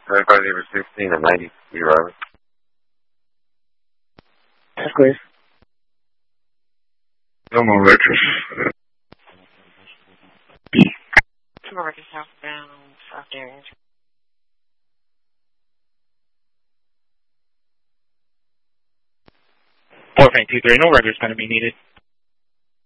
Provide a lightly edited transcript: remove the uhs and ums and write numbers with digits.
Everybody over 16 and 90 euros. That's clear. No more records. Two more records southbound, South Darien. 4.23, no records going to be needed.